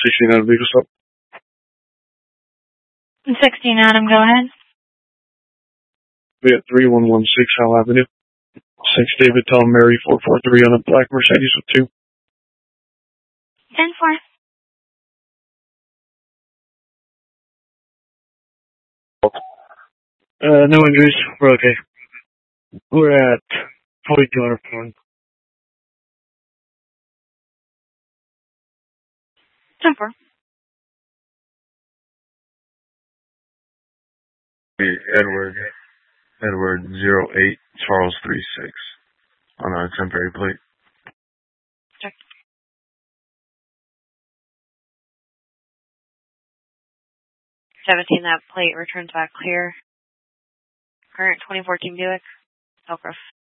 16 Adam Vehicle Stop. 16 Adam, go ahead. We got 3116 Howell Avenue. 6 David Tom Mary 443 on a black Mercedes with 2. 10-4. No injuries. We're okay. We're at 4200 pound. 10-4. Edward 08 Charles 36 on a temporary plate. Check. 17, that plate returns back clear. Current 2014 Buick. Elk Grove.